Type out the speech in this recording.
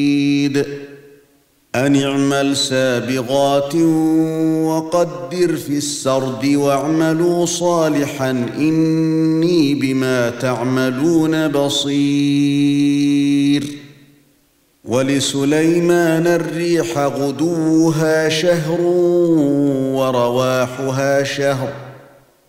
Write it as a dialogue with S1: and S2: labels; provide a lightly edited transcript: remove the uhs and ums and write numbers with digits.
S1: أن اعمل سابغات وقدر في السرد واعملوا صالحا إني بما تعملون بصير ولسليمان الريح غدوها شهر ورواحها شهر